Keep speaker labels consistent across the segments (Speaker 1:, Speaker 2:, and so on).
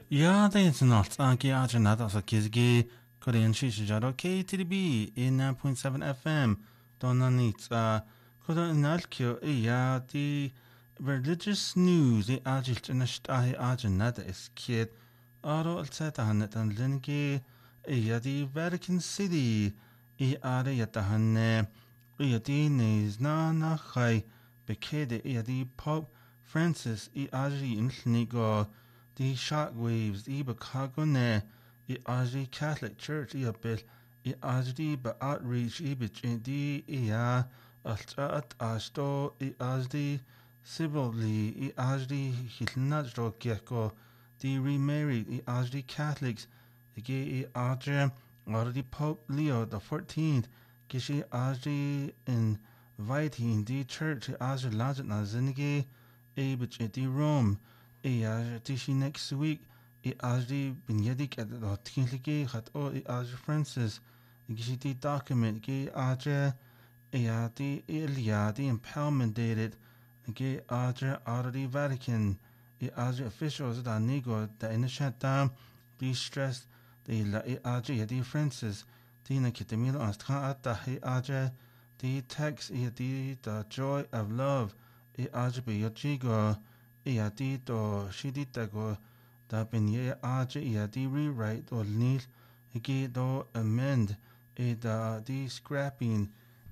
Speaker 1: Ja, det är snart. Anki Arjunat, alltså Kizgi, Korean Shishijaro, KTDB, 89.7 FM, Donanit, Kodan Nalkyo, ja, the religious news, the Arjil Nashtahi Arjunat is kid, Aro Alzatahanet and Linki, ja, the Vatican City, Are Yatahane, the Nes na Hai, Bekede, the Pope Francis, Aji Inchnigo, the shockwaves, the Bakagone, the Aji Catholic Church, the Bill, the Aji ba outreach, the Ia, Alt Ashto, the Aji civilly, the Aji Hitnajro Gecko, the remarried, the Aji Catholics, the gay Aji, or the Pope Leo the 14th, Gishi Aji inviting the church, the Aji Lajan Azinigi, Abich the Rome. Tishi next week, Ajdi Binyadik at the Tinliki had all Aj Francis, Gishiti document, Gay Aja, Ayati Ilia, the empowerment dated, Gay Aja out of the Vatican, the Aja officials that Nigo, the initial down, the stress, the La Aja, the Francis, the Nakitamil Astra at the Aja, the text, the joy of love, the Aja be your jigo. Iati to shiditago da benye aje iati rewrite or nil igi do amend da di scrapping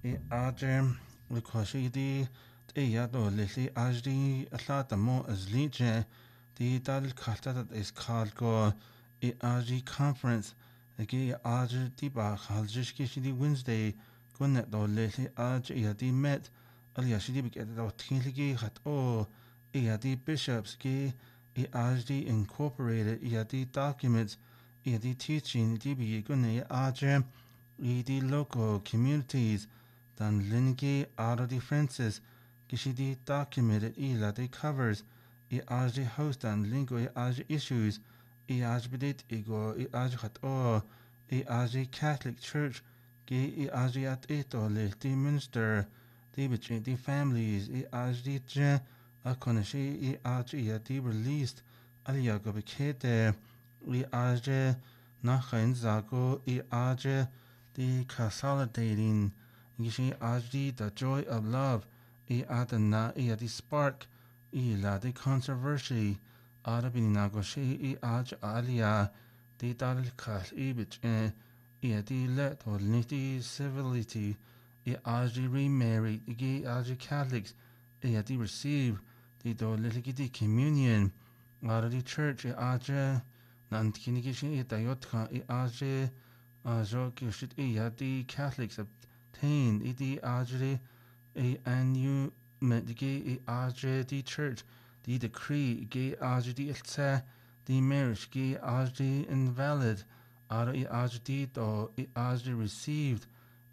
Speaker 1: aje because di do lili ajdi atlata mo as liche di dal kalta that is called go aji conference igi aje di ba haljish shidi Wednesday gunnet do lili aje iati met alia shidi biget do tinligi hat o the bishops ge the incorporated the documents the teaching the gune ajem the local communities dan linge out of the Francis gishi documented the covers the host and lingo issues bidit ego hat o the Catholic Church ge at eto le the minister the families the Akonashi Aji released Aliago Bekete Aje Nachain Zago Aje the consolidating Gishi Aji the joy of love Adana the spark La the controversy Arabinago Shi Aj Alia the Dalkas Ibich the let or nitty civility Aji remarried the Aji Catholics the receive the do litigity communion out of the church aja nan kinigishi dayotka aja ajo kishit the Catholics obtain the aja annu medigi aja the church the decree ge aja the ilsa the marriage ge aja invalid out of aja do aja received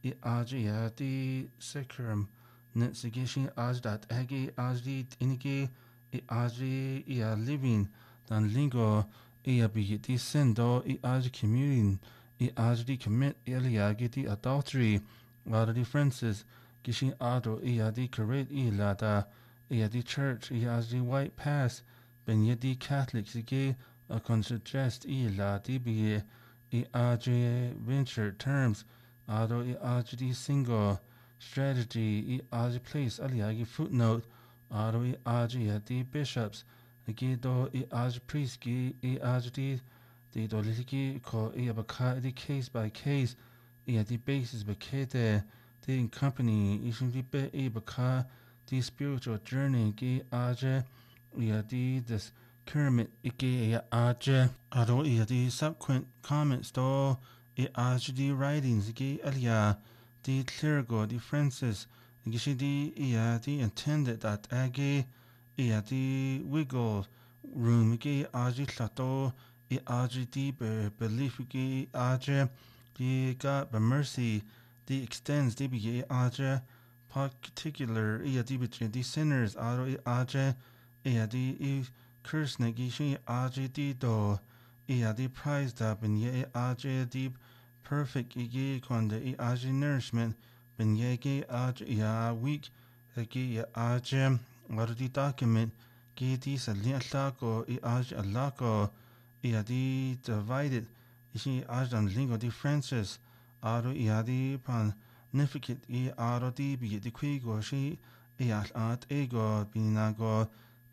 Speaker 1: aja the sacrum Netsigation as that agi as the inigi aji living dan lingo be the sendo as communion as the commit eliagi the adultery out of the Francis gishin ado the correct lada the church as the white pass ben the Catholics ge a suggest la the be aji venture terms ado aji single strategy as place aliagi footnote aro aji the bishops agi do as priest gi as the do litiki ko abaka the case by case the basis bakete the company ishin the be abaka the spiritual journey gi aje the this kermit igi aje aro the subsequent comments do as the writings gi alia the clerigo, the Francis, Gishidi, the intended that Agi, the wiggle room, Aji Plato, Aji the belief, Aja, the God by mercy, the extends, the be Aja, particular, the sinners, Aja, the curse, Nagishi, Aji, the do, the prize, the Aja, the perfect igi konde aji nourishment ben yegi aj week igi aj wardi document gi di salin alako aj alako iadi divided ishi ajdan lingo di Francis aro iadi pan nificit I aro di bi di quigo shi ial at ego binago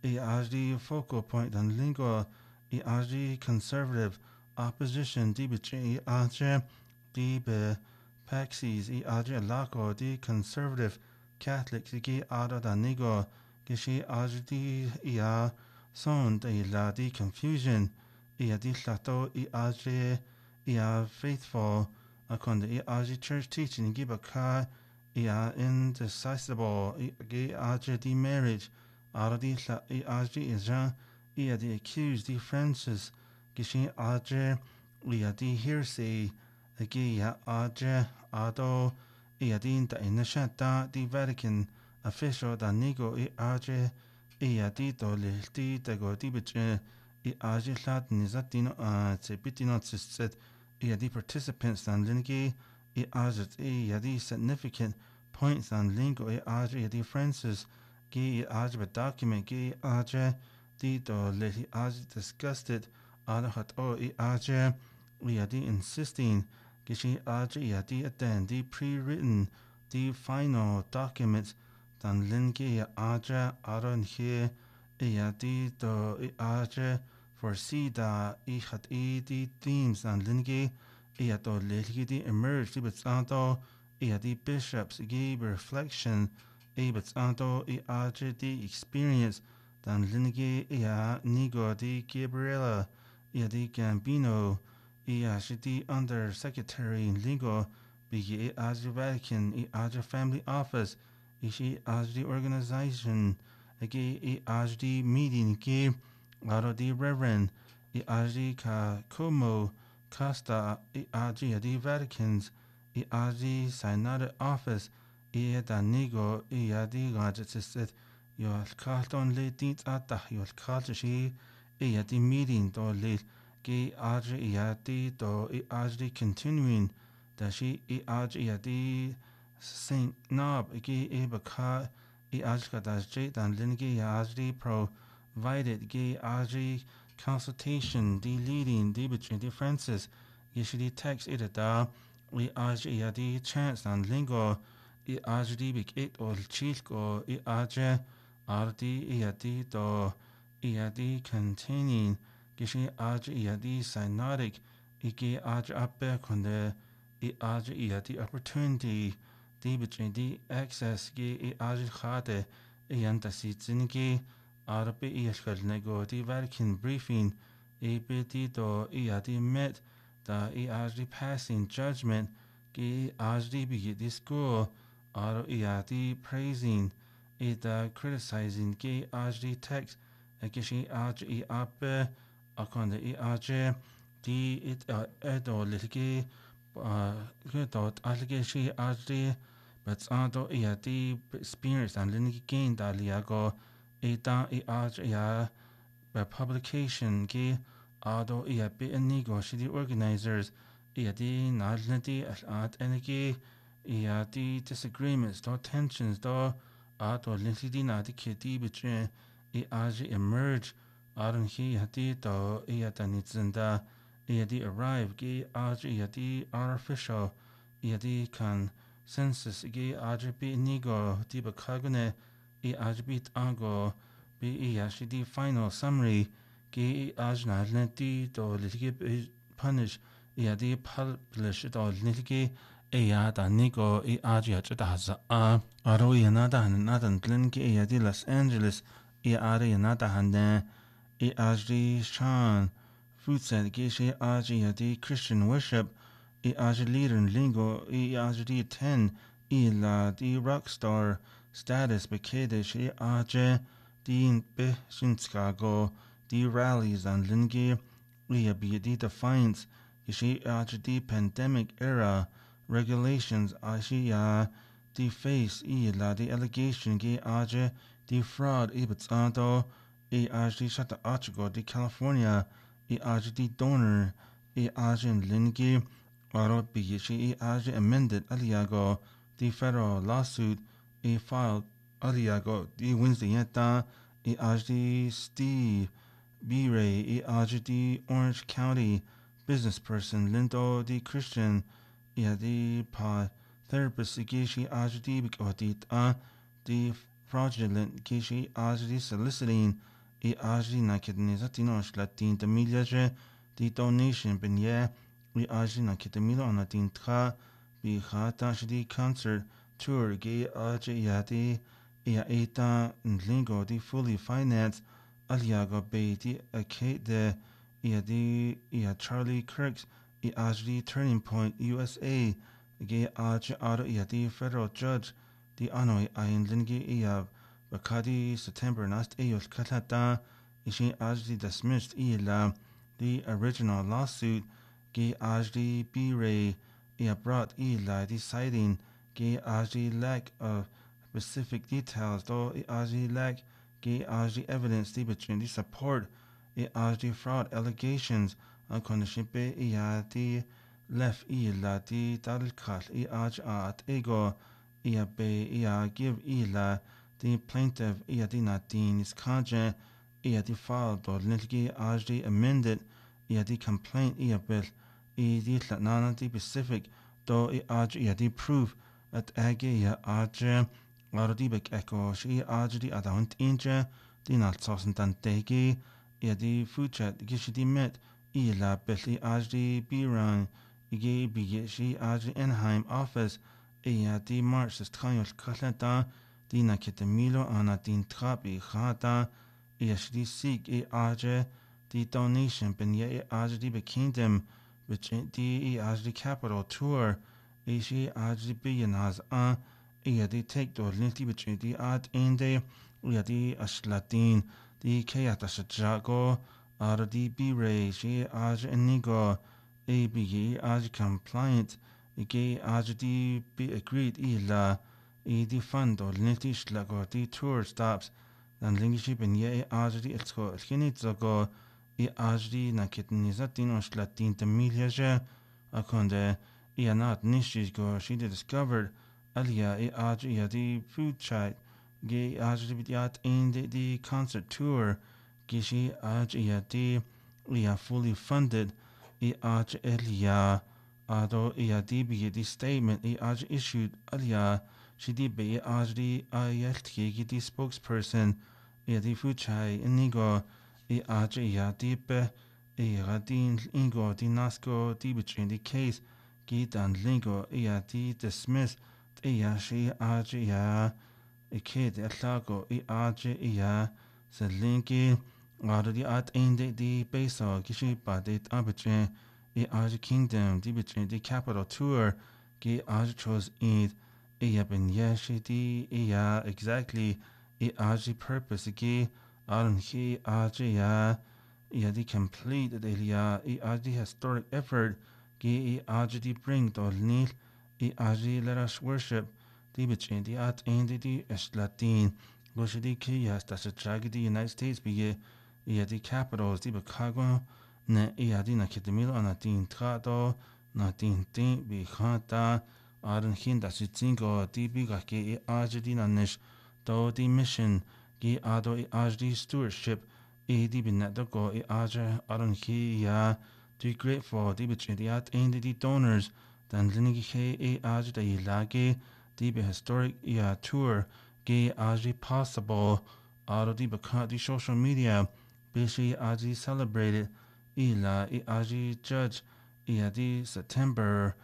Speaker 1: iadi focal point dan lingo iadi conservative opposition di bichi aje di be Paxis iadi laco di conservative Catholics igi aro dan nigo gishi ajdi ia son de la di confusion ia di lato I ajre ia faithful akon I ajri church teaching giba ka ia indecisible gi ajre di marriage aro di la I ajri isra ia di accused di Francis gishi ajre ia di hearsay agi ia ajre ado ia di inta inashata di Vatican official da nigo I ajre ia di to le di tego di biche I ajre lat nizatino te bitino tsitset ia di participants dan lingi I ajre ia di significant points dan lingo I ajre ia di Francis gi I ajre document gi ajre di to le I ajre disgusted ada hat o I ajre ia di insisting gishi ajre ia di attend di pre-written di final documents dan lingi ajre aron here ia di to ajre foresee da I had di themes dan lingi ia to lingi di emerge di betsanto ia di bishops gave reflection betsanto I ajre di experience dan lingi ia nigo di Gabriela ia di Gambino ia di under secretary in lingo bigi ajre Vatican ajre family office ishi ajdi organization agi ajdi meeting ki aro di reverend ajdi ka como costa ajdi adi Vaticans ajdi synod office da nigo adi gadget yo kalton le dit ata yo kalti adi meeting do le ki ajdi adi do ajdi continuing da shi adi Saint Nob gi ebaka ajka das j dan lingi ajdi provided gi ajdi consultation di leading di between di Francis yishidi text da ajdi adi chance dan lingo ajdi big it ol chilko ajdi ardi adi do adi containing gishi ajdi adi synodic gi ajdi appe konde ajdi adi opportunity di between di access gi ajil khade yanta si zingi arbe iashkal nego di Vatican briefing beti do adi met da ajli passing judgment gi ajli bigi di school aro adi praising da criticizing gi ajli text gishi ajli abe akonde ajli di edo litigi dot algeshi ajli but ado di experience and lingi gain da liago da ajli publication gi ado be enigo shidi organizers di nalnati at energy di disagreements do tensions do ado lingi di na di kiti between ajli emerge aron hi di do da nitzinda di arrive gi ajli di artificial di kan census gi ajbi nigo di bakagune ajbi tango bi di final summary gi ajna lenti do litigi punish di publish do litigi da nigo ajya chada aro nada nadan lingi di Los Angeles nada hande ajdi Sean Fruitset gi di Christian worship ajdi leader in lingo ajdi 10 la di rockstar status bekede ajdi di beshinskago di rallies and lingi be di defiance ajdi pandemic era regulations di face la di allegation gi ajdi di fraud ibitsado ajdi shata achigo di California ajdi donor ajdi lingi aro bigishi ajdi amended aliago the federal lawsuit filed aliago the Wednesday yeta ajdi Steve B-Ray I Ajdi Orange County business person Lindo the Christian I the pa therapist Gishi Ajdi Bikoti the fraudulent Gishi Ajdi soliciting I Ajdi Nakidnizatinosh Latin the Miliaje the donation Benye I Ajdi Nakidamilo on Latin Tra Bi Hata Shdi concert tour Gay Ajdi Yadi I Eta Lingo the fully financed Aliago Beatty a Kate de Iadi Ia Charlie Kirks I Ajdi Turning Point USA Gay Aj Auto Iadi federal judge the Anoi Ayin Lingi Ia Bakadi September Nast Ayos Katata Ishi Ajdi dismissed Ila the original lawsuit Gay Ajdi B Ray Ia brought Ila deciding Gay Ajdi lack of specific details though Ajdi lack Gay Ajdi evidence between the support Ajdi fraud allegations on Konashipe Iadi left Ila di Dalkal Aj at Ego Ia Be Ia give Ila the plaintiff Iadi Nadine is Kaja Iadi filed or Nilgi Ajdi amended Iadi complaint Ia Bill Iadi Latnana di Pacific though Aj Iadi proof at Age Ia Aj Arodibek Echo Shi Ajdi Adaunt Inja Dinal Sosan Dantegi Iadi Fuchat Gishidi met Ila Belli Ajdi Biran Igi Bigishi Ajdi Enheim office Iadi March Tayol Kalata Dina Kitamilo Anadin Trabi Hata Iashdi Sig Aje the donation Benye Ajdi Be Kingdom which the Ajdi Capital Tour Ishi Ajdi Biyanaz Iadi take the linty between the ad inde Iadi Ashlatin the Kayata Shajago Ara the B-Ray Shi Aj Enigo ABE Aj compliant Ige Aj the be agreed Ila Idi fund or linty Shlago the tour stops dan Lingiship and Ye Aj the Elsko Elkinitzago I Aj the Nakitnizatin Oshlatin the Miliaja Akonde Ianat Nishigo she discovered Alia Aj Iadi food chat Gay Aj Bidiat in the concert tour Gishi Aj Iadi Ia fully funded Aj Elia Ado Iadi be the statement Aj issued Alia Shidi be Aj the Ayeltki the spokesperson Iadi Fuchai Inigo Aj Iadi Be Iadin Ingo the Nasco the between the case Git and Lingo Iadi dismissed Iashi Ajia a kid at Lago Ajia Selinki already at end the base of Gishi Badit Abitre Aj Kingdom the between the capital tour Gi Aj chose it Ia Ben Yashi di Ia exactly Aj purpose Gi Aron Hi Ajia Ia the complete Ilia Aj the historic effort Gi Aj the bring to Nil Aj let us worship the between the at end the Latin Goshidi Kiyas that's a drag the United States be the capitals the Chicago ne Iadi Nakidemil on a tin trato Natin tin be Hata Aran Hin that's it single the bigake Ajidina Nish do the mission Gi Ado Ajdi stewardship the Binetago Aja Aran Hiya to grateful the between the at end the donors dan Linigi Aj the Ilage the historic tour Gay Aji possible out of the social media Bishi Aji celebrated Ila Aji judge Iadi September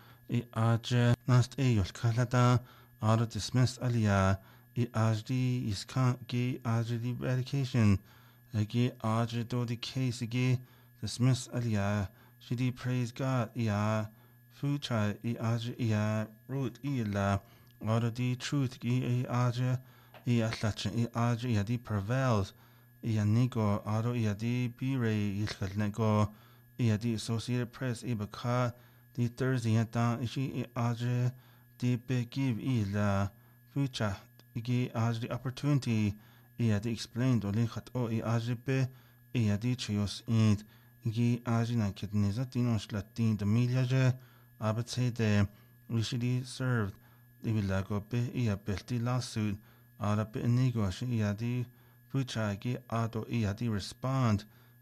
Speaker 1: Aj Nast Ayos Kalata out of dismissed Alia Ajdi Iskan Gay Aji eradication Gay Aji do the case Gay dismissed Alia Shidi praise God Ia Fucha Aj Ia root Ila out of the truth Aj Iatlachen Aj Iadi prevails Ianigo Ado Iadi B-Ray Ilkadnego Iadi Associated Press Ibaka the Thursday Yatan Ishi Aj the give Ila Fucha Igi Aj the opportunity Iadi explained Olinchat O Aj Be Iadi Chios Id Igi Aj Nakidnizatinos Latin the Miliaje Abatse de Rishidi served the Vilago Be Ia Belti lawsuit Ara Be Inigo Iadi Fuchagi Ado Iadi respond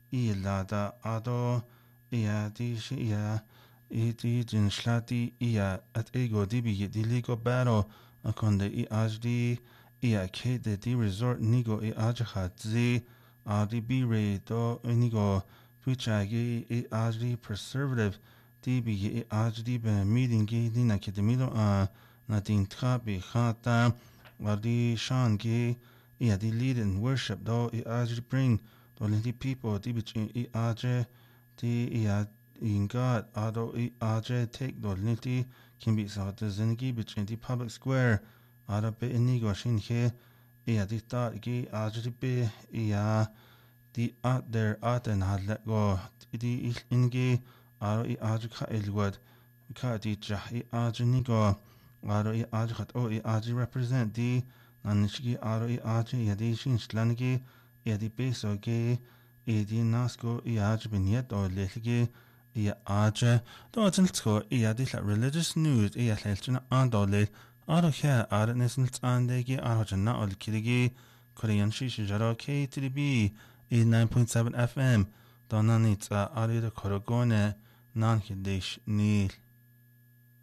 Speaker 1: lada ado di shi di din shlati at ego di bi di ligo battle akonde ajdi kede di resort nigo ajhatzi di bi re do nigo Fuchagi ajdi preservative di bi ajdi be meeting di na kedemilo na din trabi khata di shangi di lead in worship do ajdi bring the people di bich aje di in God ado aje take do linti can be so the zingi bich di public square ado be inigo shin he di thought gi aje be di out there out and had let go di ingi ado aje ka elwad ka di jah aje nigo ado aje khat aje represent di nanishgi ado aje di shin slangi di peso ge di nasko aj binyet o lelge aj do tsko di la religious news lelchna andole aro kha ar nesnl andegi aro janna ol kirigi korean shishi jaro K3B 89.7 FM donanitsa ari de korogone nan hidesh nil